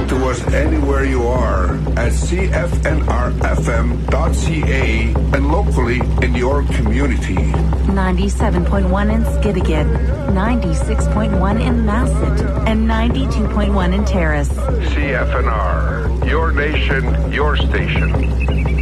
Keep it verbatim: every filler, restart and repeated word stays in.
Listen to us anywhere you are at c f n r f m dot c a and locally in your community. ninety-seven point one in Skidegate, ninety-six point one in Masset, and ninety-two point one in Terrace. C F N R, your nation, your station.